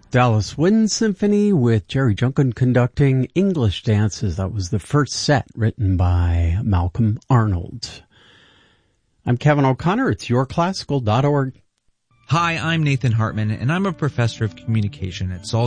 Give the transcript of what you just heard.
Dallas Wind Symphony with Jerry Junkin conducting English Dances. That was the first set written by Malcolm Arnold. I'm Kevin O'Connor. It's yourclassical.org. Hi, I'm Nathan Hartman, and I'm a professor of communication at Saul